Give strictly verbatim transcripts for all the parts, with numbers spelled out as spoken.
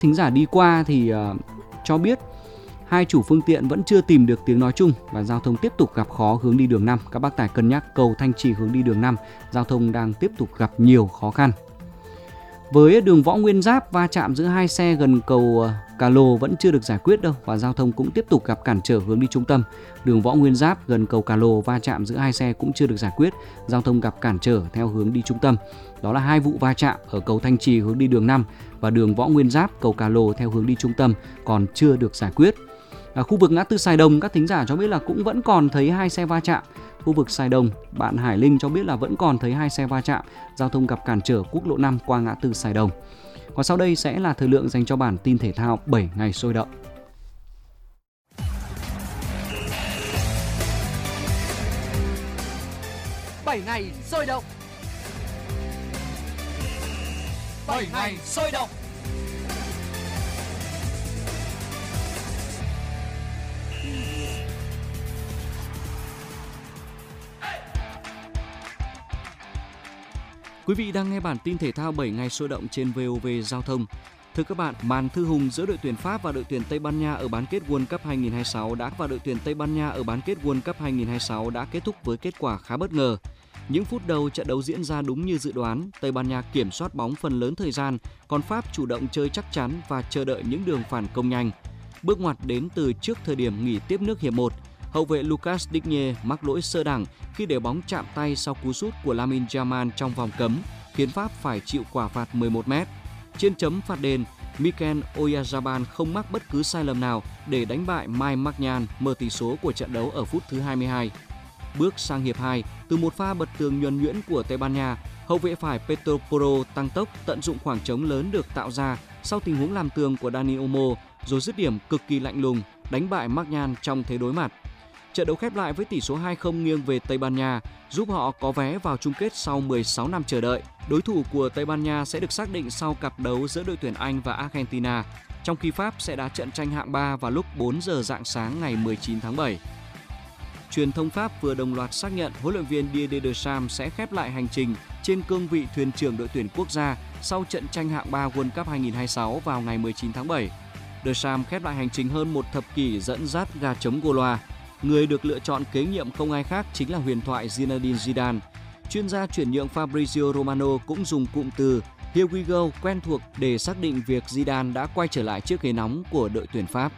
Thính giả đi qua thì uh, cho biết hai chủ phương tiện vẫn chưa tìm được tiếng nói chung và giao thông tiếp tục gặp khó hướng đi đường năm. Các bác tài cân nhắc cầu Thanh Trì hướng đi đường năm, giao thông đang tiếp tục gặp nhiều khó khăn. Với đường Võ Nguyên Giáp, va chạm giữa hai xe gần cầu Cà Lồ vẫn chưa được giải quyết đâu và giao thông cũng tiếp tục gặp cản trở hướng đi trung tâm. Đường Võ Nguyên Giáp gần cầu Cà Lồ, va chạm giữa hai xe cũng chưa được giải quyết, giao thông gặp cản trở theo hướng đi trung tâm. Đó là hai vụ va chạm ở cầu Thanh Trì hướng đi đường năm và đường Võ Nguyên Giáp cầu Cà Lồ theo hướng đi trung tâm còn chưa được giải quyết. Ở khu vực ngã tư Sài Đồng, các thính giả cho biết là cũng vẫn còn thấy hai xe va chạm. Khu vực Sài Đồng, bạn Hải Linh cho biết là vẫn còn thấy hai xe va chạm, giao thông gặp cản trở quốc lộ năm qua ngã tư Sài Đồng. Còn sau đây sẽ là thời lượng dành cho bản tin thể thao bảy ngày sôi động. bảy ngày sôi động. bảy ngày sôi động. Quý vị đang nghe bản tin thể thao bảy ngày sôi động trên vê o vê Giao thông. Thưa các bạn, màn thư hùng giữa đội tuyển Pháp và đội tuyển Tây Ban Nha ở bán kết World Cup hai không hai sáu đã và đội tuyển Tây Ban Nha ở bán kết World Cup hai không hai sáu đã kết thúc với kết quả khá bất ngờ. Những phút đầu trận đấu diễn ra đúng như dự đoán, Tây Ban Nha kiểm soát bóng phần lớn thời gian, còn Pháp chủ động chơi chắc chắn và chờ đợi những đường phản công nhanh. Bước ngoặt đến từ trước thời điểm nghỉ tiếp nước hiệp một. Hậu vệ Lucas Digne mắc lỗi sơ đẳng khi để bóng chạm tay sau cú sút của Lamine Yamal trong vòng cấm, khiến Pháp phải chịu quả phạt mười một mét. Trên chấm phạt đền, Mikel Oyarzabal không mắc bất cứ sai lầm nào để đánh bại Mike Maignan, mở tỷ số của trận đấu ở phút thứ hai mươi hai. Bước sang hiệp hai, từ một pha bật tường nhuần nhuyễn của Tây Ban Nha, hậu vệ phải Pedro Porro tăng tốc tận dụng khoảng trống lớn được tạo ra sau tình huống làm tường của Dani Olmo, rồi dứt điểm cực kỳ lạnh lùng, đánh bại Maignan trong thế đối mặt. Trận đấu khép lại với tỷ số hai không nghiêng về Tây Ban Nha, giúp họ có vé vào chung kết sau mười sáu năm chờ đợi. Đối thủ của Tây Ban Nha sẽ được xác định sau cặp đấu giữa đội tuyển Anh và Argentina, trong khi Pháp sẽ đá trận tranh hạng ba vào lúc bốn giờ rạng sáng ngày mười chín tháng bảy. Truyền thông Pháp vừa đồng loạt xác nhận huấn luyện viên Didier Deschamps sẽ khép lại hành trình trên cương vị thuyền trưởng đội tuyển quốc gia sau trận tranh hạng ba World Cup hai không hai sáu vào ngày mười chín tháng bảy. Deschamps khép lại hành trình hơn một thập kỷ dẫn dắt gà trống Gaulois. Người được lựa chọn kế nhiệm không ai khác chính là huyền thoại Zinedine Zidane. Chuyên gia chuyển nhượng Fabrizio Romano cũng dùng cụm từ "Here we go" quen thuộc để xác định việc Zidane đã quay trở lại chiếc ghế nóng của đội tuyển Pháp.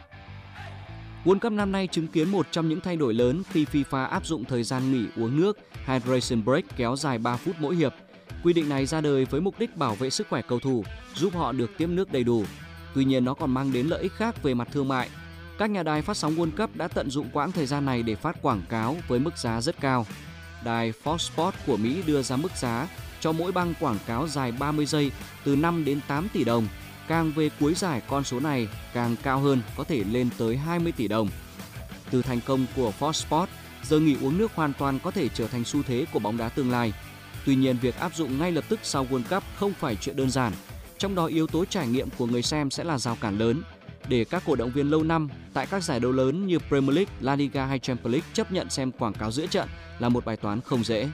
World Cup năm nay chứng kiến một trong những thay đổi lớn khi FIFA áp dụng thời gian nghỉ uống nước hydration break kéo dài ba phút mỗi hiệp. Quy định này ra đời với mục đích bảo vệ sức khỏe cầu thủ, giúp họ được tiếp nước đầy đủ. Tuy nhiên nó còn mang đến lợi ích khác về mặt thương mại. Các nhà đài phát sóng World Cup đã tận dụng quãng thời gian này để phát quảng cáo với mức giá rất cao. Đài Fox Sports của Mỹ đưa ra mức giá cho mỗi băng quảng cáo dài ba mươi giây từ năm đến tám tỷ đồng. Càng về cuối giải, con số này càng cao hơn, có thể lên tới hai mươi tỷ đồng. Từ thành công của Fox Sports, giờ nghỉ uống nước hoàn toàn có thể trở thành xu thế của bóng đá tương lai. Tuy nhiên, việc áp dụng ngay lập tức sau World Cup không phải chuyện đơn giản. Trong đó, yếu tố trải nghiệm của người xem sẽ là rào cản lớn. Để các cổ động viên lâu năm tại các giải đấu lớn như Premier League, La Liga hay Champions League chấp nhận xem quảng cáo giữa trận là một bài toán không dễ.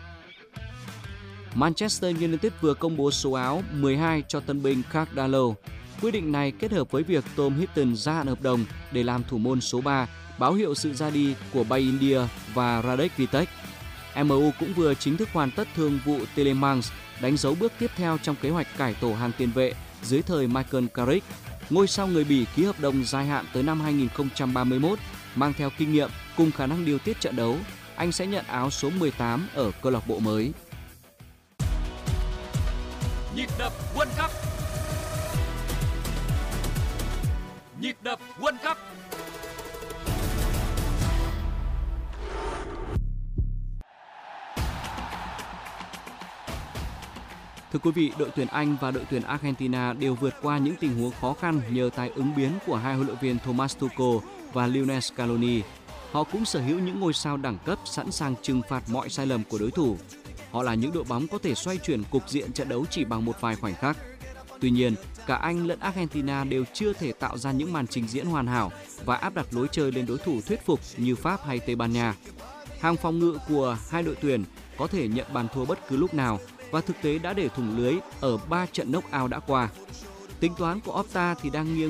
Manchester United vừa công bố số áo mười hai cho tân binh Cardalo. Quyết định này kết hợp với việc Tom Hinton gia hạn hợp đồng để làm thủ môn số ba, báo hiệu sự ra đi của Bay India và Radek Vitek. em u cũng vừa chính thức hoàn tất thương vụ Tielemans, đánh dấu bước tiếp theo trong kế hoạch cải tổ hàng tiền vệ dưới thời Michael Carrick. Ngôi sao người Bỉ ký hợp đồng dài hạn tới năm hai không ba mốt, mang theo kinh nghiệm cùng khả năng điều tiết trận đấu, anh sẽ nhận áo số mười tám ở câu lạc bộ mới. Nhịp đập World Cup. Nhịp đập World Cup. Thưa quý vị, đội tuyển Anh và đội tuyển Argentina đều vượt qua những tình huống khó khăn nhờ tài ứng biến của hai huấn luyện viên Thomas Tuchel và Lionel Scaloni. Họ cũng sở hữu những ngôi sao đẳng cấp sẵn sàng trừng phạt mọi sai lầm của đối thủ. Họ là những đội bóng có thể xoay chuyển cục diện trận đấu chỉ bằng một vài khoảnh khắc. Tuy nhiên, cả Anh lẫn Argentina đều chưa thể tạo ra những màn trình diễn hoàn hảo và áp đặt lối chơi lên đối thủ thuyết phục như Pháp hay Tây Ban Nha. Hàng phòng ngự của hai đội tuyển có thể nhận bàn thua bất cứ lúc nào và thực tế đã để thủng lưới ở ba trận knock-out đã qua. Tính toán của Opta thì đang nghiêng